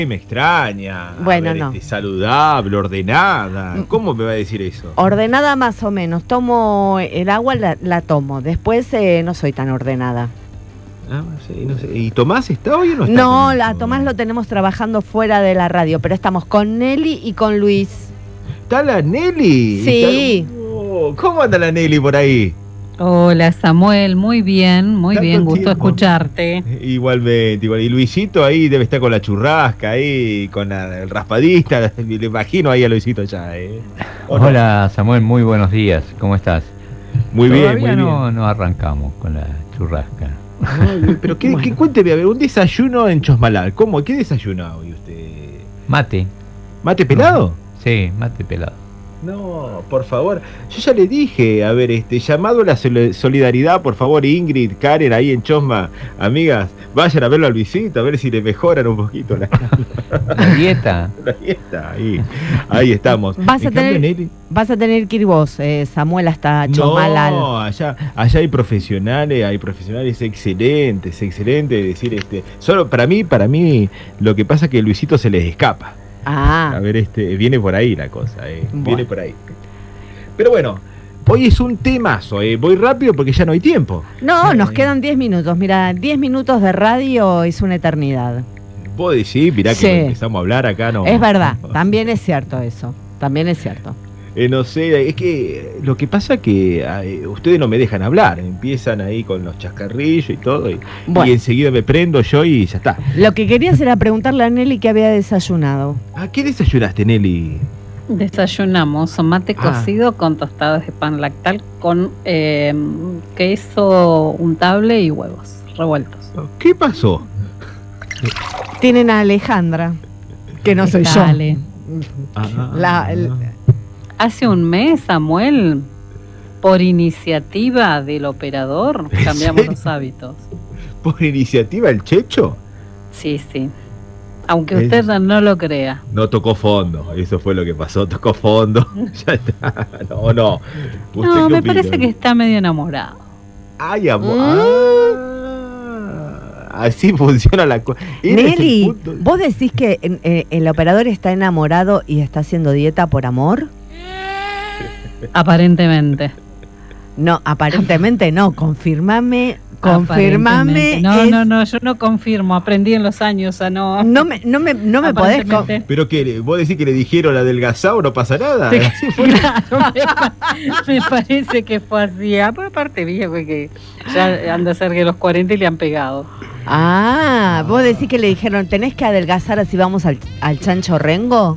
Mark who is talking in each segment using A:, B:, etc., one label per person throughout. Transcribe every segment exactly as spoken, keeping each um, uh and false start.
A: Me extraña.
B: Bueno,
A: a ver,
B: no.
A: este, saludable, ordenada. ¿Cómo me va a decir eso?
B: Ordenada más o menos. Tomo el agua, la, la tomo. Después eh, no soy tan ordenada.
A: Ah, sí, no sé. ¿Y Tomás está hoy o no está?
B: No,
A: con
B: a
A: eso?
B: Tomás lo tenemos trabajando fuera de la radio, pero estamos con Nelly y con Luis.
A: ¿Está la Nelly?
B: Sí.
A: Está- Oh, ¿cómo anda la Nelly por ahí?
C: Hola Samuel, muy bien, muy
A: Tanto
C: bien, gusto
A: tiempo.
C: escucharte.
A: Igualmente, igual. Y Luisito ahí debe estar con la churrasca, ahí, con la- el raspadista. Le imagino ahí a Luisito ya, ¿eh? ¿O no?
D: Hola Samuel, muy buenos días, ¿cómo estás?
A: Muy bien,
D: Todavía
A: muy
D: no,
A: bien.
D: no arrancamos con la churrasca.
A: Ay, pero qué,
B: Bueno.
A: qué cuénteme, a ver, un desayuno en Chosmalal. ¿Cómo? ¿Qué desayuno hoy usted?
D: Mate.
A: ¿Mate pelado?
D: Sí, mate pelado.
A: No, por favor. Yo ya le dije, a ver, este llamado a la sol- solidaridad, por favor, Ingrid, Karen, ahí en Chosma, amigas, vayan a verlo a Luisito, a ver si le mejoran un poquito la,
D: La dieta.
A: la dieta. Ahí, ahí estamos.
B: Vas a
A: En cambio,
B: tener-
A: Nelly-
B: Vas a tener que ir vos, eh, Samuel, hasta Chomalal.
A: No, allá, allá hay profesionales, hay profesionales excelentes, excelentes, decir, este, solo para mí, para mí, lo que pasa es que Luisito se les escapa.
B: Ah,
A: A ver, este, viene por ahí la cosa, eh,
B: Bueno.
A: viene por ahí. Pero bueno, hoy es un temazo, eh, voy rápido porque ya no hay tiempo.
B: no, nos
A: Eh,
B: quedan diez minutos. Mira, diez minutos de radio es una eternidad.
A: Vos decís, mirá que
B: Sí.
A: empezamos a hablar acá, no.
B: Es verdad, también es cierto eso. También es cierto.
A: Eh, no sé, es que lo que pasa que eh, ustedes no me dejan hablar, empiezan ahí con los chascarrillos y todo, y,
B: Bueno.
A: y enseguida me prendo yo y ya está.
B: Lo que querías era preguntarle a Nelly qué había desayunado.
A: ¿A qué desayunaste, Nelly?
C: Desayunamos mate
A: Ah.
C: cocido con tostadas de pan lactal con eh, queso untable y huevos revueltos.
A: ¿Qué pasó?
B: Tienen a Alejandra, que no soy
C: Dale.
A: Ah,
B: La- el-
C: Hace un mes, Samuel, por iniciativa del operador,
A: ¿En
C: cambiamos
A: serio?
C: los hábitos.
A: ¿Por iniciativa el Checho?
C: Sí, sí. Aunque
A: Es-
C: usted no lo crea.
A: No tocó fondo, eso fue lo que pasó, tocó fondo. Ya está. No, no. ¿Usted
C: No,
A: qué
C: me
A: opina?
C: parece que está medio enamorado.
A: Ay, amor.
B: Mm.
A: Ah, así funciona la cosa.
B: Nelly, ¿vos decís que eh, el operador está enamorado y está haciendo dieta por amor?
C: Aparentemente.
B: No, aparentemente no. Confirmame, confirmame.
C: Aparentemente. No,
B: es-
C: no, no, yo no confirmo. Aprendí en los años a no.
B: No me, no me, no me podés. co-
C: Aparentemente.
A: ¿Pero qué? ¿Vos decís que le dijeron adelgazado? ¿No pasa nada? Así fue.
C: Claro, me, pa- me parece que fue así. Ah, pues aparte, viejo, que ya anda cerca de los cuarenta y le han pegado.
B: Ah, vos decís que le dijeron, tenés que adelgazar así vamos al, al chancho rengo.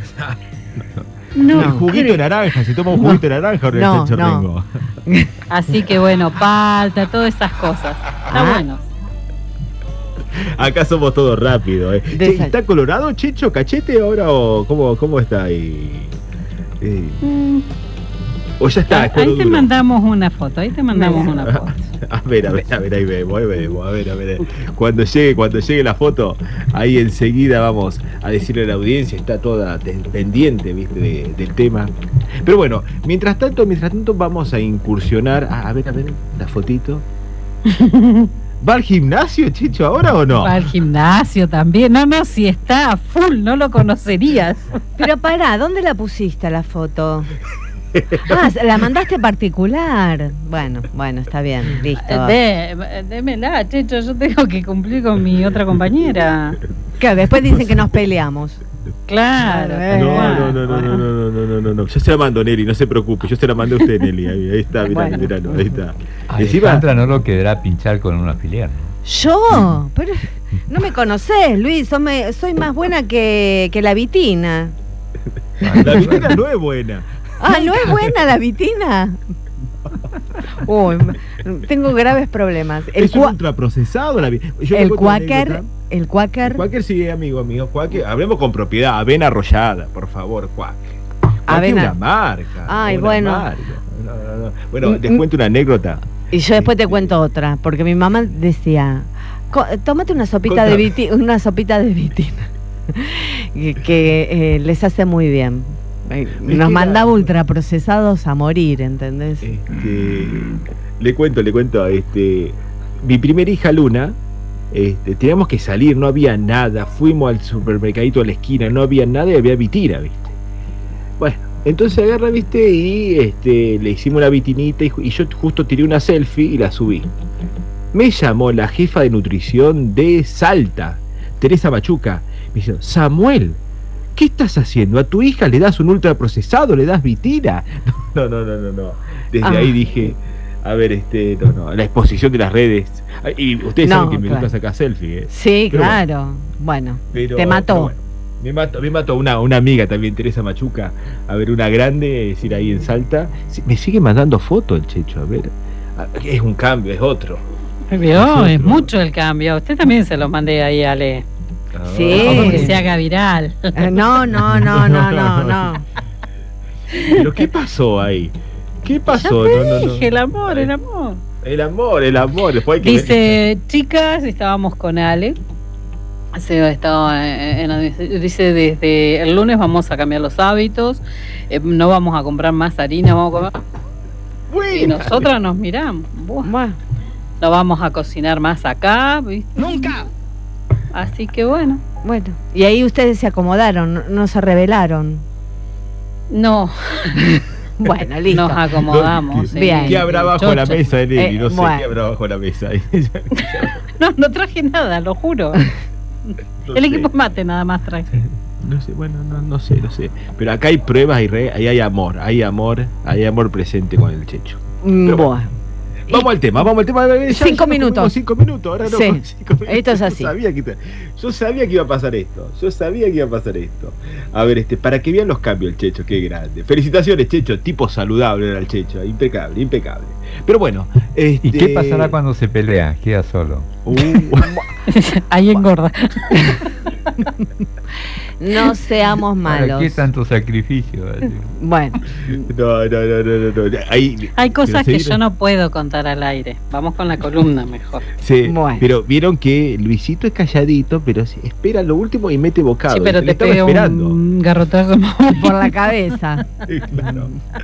C: No,
A: El juguito
C: creo.
A: de naranja, se toma un juguito de naranja o el
B: No,
A: chancho
B: no.
A: rengo.
C: Así que bueno, palta, todas esas cosas. Está
B: Ah.
C: bueno.
A: Acá somos todos rápidos. Eh.
B: De
A: Che,
B: esa-
A: ¿está colorado, Checho, cachete ahora o cómo, cómo está ahí? Eh,
C: Mm,
A: ¿O ya está?
C: ahí
A: es cuero
C: te
A: duro?
C: mandamos una foto, ahí te mandamos una foto.
A: A ver, a ver, a ver, ahí vemos, ahí vemos, a ver, a ver. Cuando llegue, cuando llegue la foto, ahí enseguida vamos a decirle a la audiencia, está toda te- pendiente, viste, de- del tema. Pero bueno, mientras tanto, mientras tanto vamos a incursionar. A, a ver, a ver, la fotito. ¿Va al gimnasio, Chicho, ahora o no?
C: Va al gimnasio también. No, no, si está a full, no lo conocerías.
B: Pero pará, ¿dónde la pusiste la foto? Ah, la mandaste particular. Bueno, bueno, está bien, listo.
C: De, démela, Checho, yo tengo que cumplir con mi otra compañera.
B: Claro, después dicen que nos peleamos.
C: Claro.
B: Eh,
A: No,
C: tal
A: no,
C: cual.
A: no, no, no, no, no, no, no, no. Yo se la mando, Nelly, no se preocupe. Yo se la mandé a usted, Nelly. Ahí, ahí está, mirá,
C: Bueno.
A: mirá, ahí está. Encima,
D: Alejandra no lo quedará pinchar con un alfiler.
B: ¿Yo? Pero no me conocés, Luis. Soy, me- soy más buena que, que la vitina.
A: la vitina no es buena.
B: Ah, ¿no es buena la vitina? Uy, tengo graves problemas. El,
A: Es un
B: cua-
A: ultraprocesado la vi- Yo le
B: el
A: cuento una
B: Quaker,
A: anécdota.
B: el Quaker,
A: El Quaker sí, amigo, amigo. Quaker, hablemos con propiedad. Avena arrollada, por favor, Quaker. Quaker
B: Avena.
A: es una marca.
B: Ay,
A: una
B: bueno.
A: marca. No, no, no. Bueno,
B: Mm,
A: les
B: mm.
A: cuento una anécdota.
B: y yo después te
A: Este-
B: cuento otra, porque mi mamá decía, "Co- tómate una sopita
A: Contra-
B: de viti- una sopita de vitina, que, que, eh, les hace muy bien. Eh,
A: que
B: Nos
A: era-
B: mandaba ultraprocesados a morir, ¿entendés?
A: Este, le cuento, le cuento. Este, mi primera hija Luna Este, teníamos que salir, no había nada, fuimos al supermercadito de la esquina, no había nada y había vitira, ¿viste? Bueno, entonces agarra, ¿viste? Y este, le hicimos una vitinita y, y yo justo tiré una selfie y la subí. Me llamó la jefa de nutrición de Salta, Teresa Machuca. Me dijo, Samuel, ¿qué estás haciendo? ¿A tu hija le das un ultraprocesado? ¿Le das vitina? No, no, no, no, no. Desde ah. ahí dije, a ver, este, no, no, la exposición de las redes. Y ustedes no, saben que me claro. gusta sacar selfie, ¿eh?
B: Sí, pero claro. Bueno, bueno te mató.
A: Bueno, me mató, me mató una, una amiga también, Teresa Machuca. A ver, una grande, es decir, ahí en Salta. Me sigue mandando fotos el Checho, a ver. Es un cambio, es otro.
C: Vio, es, es mucho el cambio. Usted también se lo mandé ahí, Ale.
B: Oh. Sí.
C: Como que se haga viral.
B: No, no, no, no, no, no.
A: ¿Pero qué pasó ahí? ¿Qué pasó?
C: Ya te
A: no, no, no.
C: dije, el amor, el amor.
A: El amor, el amor. Después hay que
C: dice,
A: ver.
C: Chicas, estábamos con Ale. Se estaba en, en, dice, desde el lunes vamos a cambiar los hábitos. Eh, no vamos a comprar más harina, vamos a comer. Bueno, y nosotras nos miramos. Bueno, no vamos a cocinar más acá, ¿viste?
B: Nunca.
C: Así que bueno.
B: Bueno, y ahí ustedes se acomodaron, no, no se rebelaron.
C: No.
B: Bueno, listo.
C: Nos acomodamos.
A: ¿Qué,
C: sí.
A: ¿Qué habrá bajo Chocho. la mesa, Nelly? Eh, no sé
B: bueno.
A: qué habrá bajo la mesa.
C: no, no traje nada, lo juro. No El sé. equipo mate nada más traje.
A: No sé, bueno, no, no sé, no sé. Pero acá hay pruebas y re, ahí hay amor, hay amor, hay amor presente con el Checho.
B: Pero bueno.
A: Vamos al tema, vamos al tema. Ya,
B: cinco
A: ya
B: minutos.
A: Cinco minutos, ahora no.
B: Sí.
A: Cinco minutos.
B: Esto es así.
A: Yo sabía, que, yo sabía que iba a pasar esto. Yo sabía que iba a pasar esto. A ver, este, para que vean los cambios el Checho, qué grande. Felicitaciones, Checho, tipo saludable era el Checho, impecable, impecable. Pero bueno, este...
D: ¿y qué pasará cuando se pelea? Queda solo.
A: Uh.
C: Ahí engorda.
B: No seamos malos.
D: ¿Para qué tanto sacrificio?
B: Bueno.
A: No, no, no, no, no, no. Ahí,
C: hay cosas que yo no puedo contar al aire. Vamos con la columna mejor.
A: Sí, bueno. Pero vieron que Luisito es calladito, pero espera lo último y mete bocado.
C: Sí, pero te pega un garrotazo
B: por la cabeza.
A: Claro.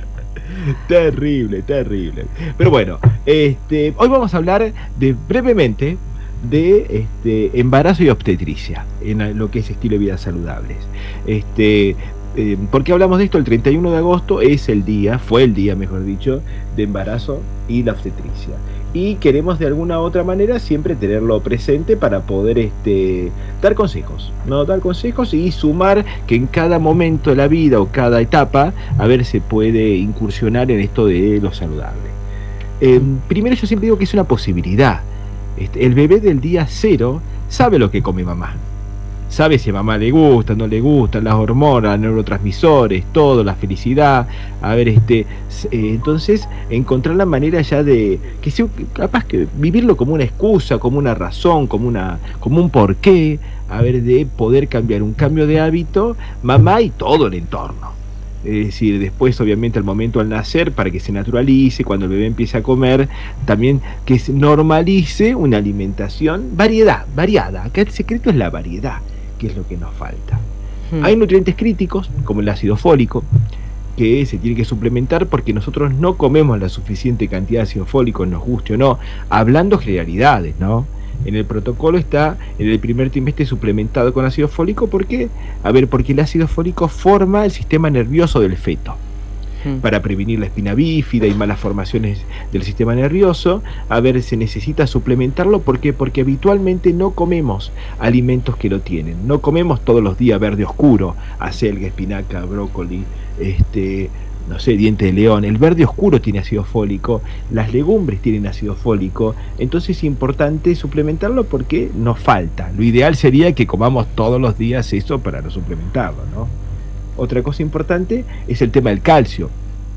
A: Terrible, terrible. Pero bueno, este, hoy vamos a hablar de brevemente de este, embarazo y obstetricia en lo que es estilo de vida saludables. Este, eh, ¿por qué hablamos de esto? El treinta y uno de agosto es el día, fue el día, mejor dicho, de embarazo y la obstetricia. Y queremos de alguna u otra manera siempre tenerlo presente para poder este, dar consejos, ¿no? Dar consejos y sumar que en cada momento de la vida o cada etapa, a ver, se puede incursionar en esto de lo saludable. Eh, primero yo siempre digo que es una posibilidad. Este, el bebé del día cero sabe lo que come mamá. Sabe si a mamá le gusta, no le gustan, las hormonas, neurotransmisores, todo, la felicidad. A ver, este, eh, entonces encontrar la manera ya de que sea capaz que vivirlo como una excusa, como una razón, como una, como un porqué, a ver, de poder cambiar un cambio de hábito, mamá y todo el entorno. Es decir, después obviamente al momento al nacer, para que se naturalice, cuando el bebé empiece a comer, también que se normalice una alimentación, variedad, variada. Acá el secreto es la variedad, que es lo que nos falta. Hmm. Hay nutrientes críticos, como el ácido fólico, que se tiene que suplementar porque nosotros no comemos la suficiente cantidad de ácido fólico, nos guste o no, hablando generalidades, ¿no? En el protocolo está en el primer trimestre suplementado con ácido fólico. ¿Por qué? A ver, porque el ácido fólico forma el sistema nervioso del feto. Mm. Para prevenir la espina bífida y malas formaciones del sistema nervioso, a ver, se necesita suplementarlo. ¿Por qué? Porque habitualmente no comemos alimentos que lo tienen. No comemos todos los días verde oscuro, acelga, espinaca, brócoli, este... no sé, diente de león. El verde oscuro tiene ácido fólico, las legumbres tienen ácido fólico, entonces es importante suplementarlo porque nos falta. Lo ideal sería que comamos todos los días eso para no suplementarlo, ¿no? Otra cosa importante es el tema del calcio.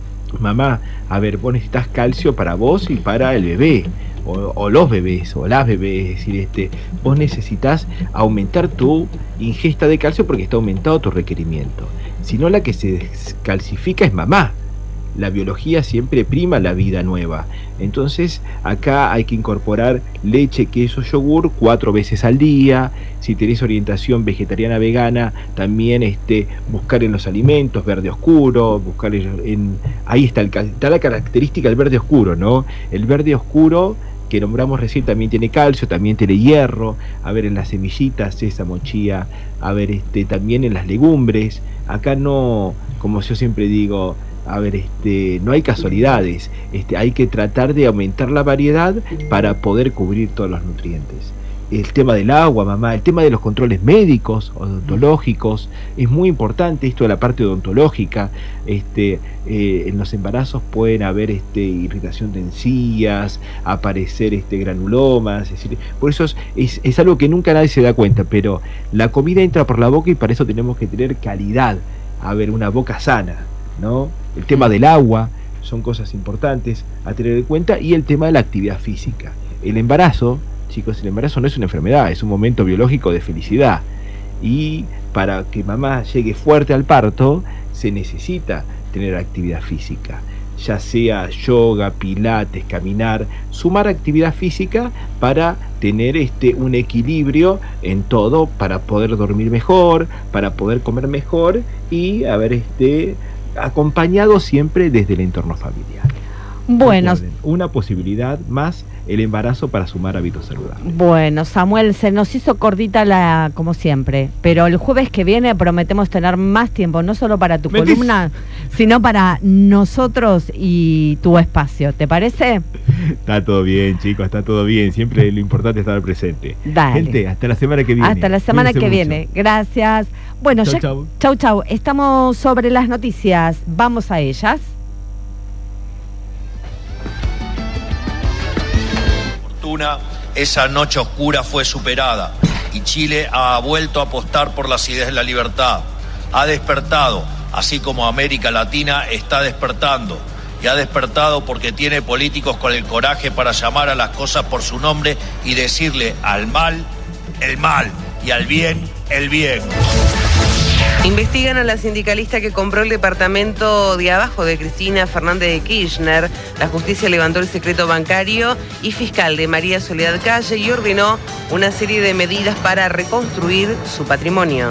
A: Mamá, a ver, vos necesitas calcio para vos y para el bebé, o, o los bebés, o las bebés, es decir, este, vos necesitas aumentar tu ingesta de calcio porque está aumentado tu requerimiento. Sino la que se descalcifica es mamá. La biología siempre prima la vida nueva. Entonces acá hay que incorporar leche, queso, yogur cuatro veces al día. Si tenés orientación vegetariana, vegana, también este, buscar en los alimentos verde oscuro, buscar en, en ahí está, el, está la característica del verde oscuro, ¿no? El verde oscuro que nombramos recién también tiene calcio, también tiene hierro, a ver en las semillitas, sésamo, chía, a ver este, también en las legumbres. Acá no, como yo siempre digo, a ver, este, no hay casualidades, este, hay que tratar de aumentar la variedad para poder cubrir todos los nutrientes. El tema del agua, mamá, el tema de los controles médicos, odontológicos, es muy importante esto de la parte odontológica. Este, eh, en los embarazos pueden haber este, irritación de encías, aparecer este, granulomas, es decir, por eso es, es, es algo que nunca nadie se da cuenta, pero la comida entra por la boca y para eso tenemos que tener calidad, a ver, una boca sana, ¿no? El tema del agua son cosas importantes a tener en cuenta, y el tema de la actividad física. El embarazo, chicos, el embarazo no es una enfermedad, es un momento biológico de felicidad, y para que mamá llegue fuerte al parto se necesita tener actividad física, ya sea yoga, pilates, caminar, sumar actividad física para tener este un equilibrio en todo, para poder dormir mejor, para poder comer mejor y haber este acompañado siempre desde el entorno familiar.
B: Bueno,
A: recuerden, una posibilidad más, el embarazo, para sumar hábitos saludables.
B: Bueno, Samuel, se nos hizo cortita la, como siempre, pero el jueves que viene prometemos tener más tiempo, no solo para tu
A: ¿Metís?
B: columna, sino para nosotros y tu espacio. ¿Te parece?
A: Está todo bien, chicos, está todo bien. Siempre lo importante es estar presente.
B: Dale.
A: Gente, hasta la semana que viene.
B: Hasta la semana
A: Cuídense
B: que
A: mucho.
B: viene. Gracias. Bueno,
A: Chau,
B: ya,
A: chau.
B: chau, chau. Estamos sobre las noticias. Vamos a ellas.
E: Esa noche oscura fue superada y Chile ha vuelto a apostar por las ideas de la libertad. Ha despertado, así como América Latina está despertando. Y ha despertado porque tiene políticos con el coraje para llamar a las cosas por su nombre y decirle al mal, el mal, y al bien, el bien.
F: Investigan a la sindicalista que compró el departamento de abajo de Cristina Fernández de Kirchner. La justicia levantó el secreto bancario y fiscal de María Soledad Calle y ordenó una serie de medidas para reconstruir su patrimonio.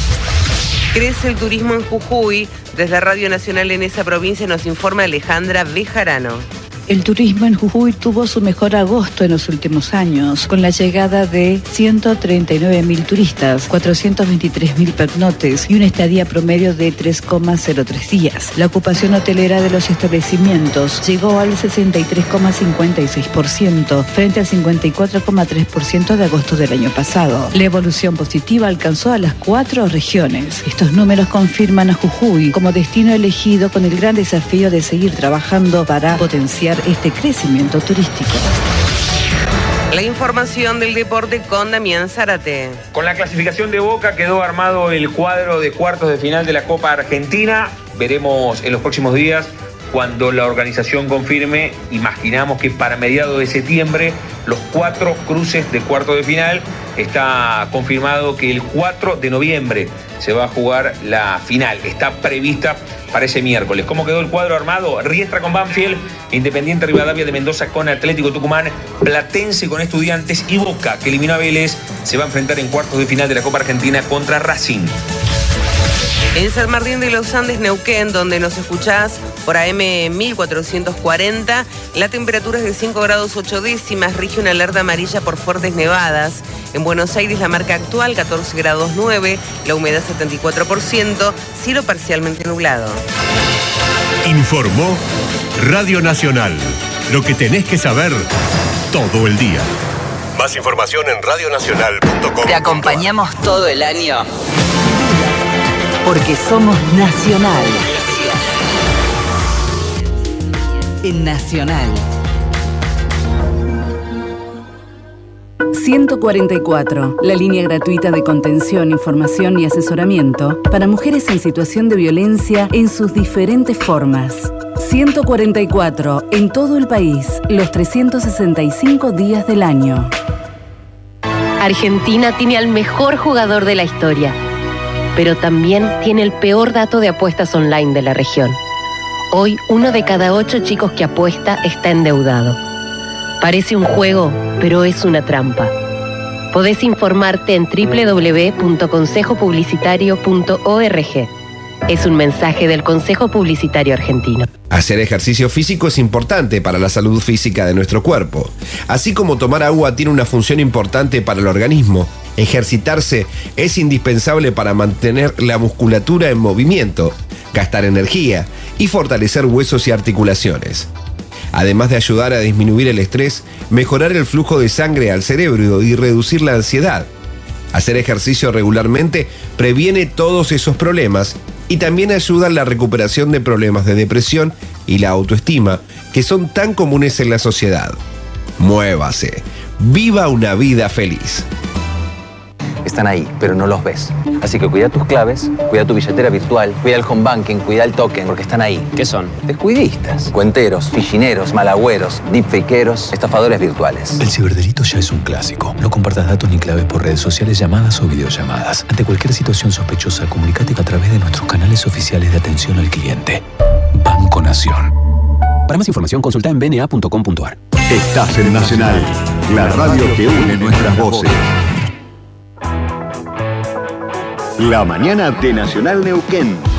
F: Crece el turismo en Jujuy. Desde Radio Nacional en esa provincia nos informa Alejandra Bejarano.
G: El turismo en Jujuy tuvo su mejor agosto en los últimos años, con la llegada de ciento treinta y nueve mil turistas, cuatrocientos veintitrés mil pernoctes y una estadía promedio de tres coma cero tres días. La ocupación hotelera de los establecimientos llegó al sesenta y tres coma cincuenta y seis por ciento, frente al cincuenta y cuatro coma tres por ciento de agosto del año pasado. La evolución positiva alcanzó a las cuatro regiones. Estos números confirman a Jujuy como destino elegido, con el gran desafío de seguir trabajando para potenciar este crecimiento turístico.
F: La información del deporte con Damián Zárate.
H: Con la clasificación de Boca quedó armado el cuadro de cuartos de final de la Copa Argentina. Veremos en los próximos días, cuando la organización confirme. Imaginamos que para mediados de septiembre los cuatro cruces de cuartos de final. Está confirmado que el cuatro de noviembre se va a jugar la final. Está prevista para ese miércoles. ¿Cómo quedó el cuadro armado? Riestra con Banfield, Independiente Rivadavia de Mendoza con Atlético Tucumán, Platense con Estudiantes y Boca, que eliminó a Vélez, se va a enfrentar en cuartos de final de la Copa Argentina contra Racing.
F: En San Martín de los Andes, Neuquén, donde nos escuchás por A M mil cuatrocientos cuarenta, la temperatura es de cinco grados ocho décimas, rige una alerta amarilla por fuertes nevadas. En Buenos Aires la marca actual catorce grados nueve, la humedad setenta y cuatro por ciento, cielo parcialmente nublado.
I: Informó Radio Nacional, lo que tenés que saber todo el día. Más información en radio nacional punto com.
J: Te acompañamos todo el año, porque somos Nacional. En Nacional.
K: ciento cuarenta y cuatro, la línea gratuita de contención, información y asesoramiento para mujeres en situación de violencia en sus diferentes formas. ciento cuarenta y cuatro, en todo el país, los trescientos sesenta y cinco días del año.
L: Argentina tiene al mejor jugador de la historia, pero también tiene el peor dato de apuestas online de la región. Hoy, uno de cada ocho chicos que apuesta está endeudado. Parece un juego, pero es una trampa. Podés informarte en doble u doble u doble u punto consejo publicitario punto org. Es un mensaje del Consejo Publicitario Argentino.
M: Hacer ejercicio físico es importante para la salud física de nuestro cuerpo. Así como tomar agua tiene una función importante para el organismo, ejercitarse es indispensable para mantener la musculatura en movimiento, gastar energía y fortalecer huesos y articulaciones. Además de ayudar a disminuir el estrés, mejorar el flujo de sangre al cerebro y reducir la ansiedad. Hacer ejercicio regularmente previene todos esos problemas y también ayuda en la recuperación de problemas de depresión y la autoestima que son tan comunes en la sociedad. Muévase. Viva una vida feliz.
N: Están ahí, pero no los ves. Así que cuida tus claves, cuida tu billetera virtual, cuida el home banking, cuida el token, porque están ahí. ¿Qué son? Descuidistas, cuenteros, fichineros, malagüeros, deepfakeros, estafadores virtuales.
O: El ciberdelito ya es un clásico. No compartas datos ni claves por redes sociales, llamadas o videollamadas. Ante cualquier situación sospechosa, comunícate a través de nuestros canales oficiales de atención al cliente. Banco Nación. Para más información, consulta en b n a punto com punto a r.
I: Estás en Nacional, la radio que une nuestras voces. La mañana de Nacional Neuquén.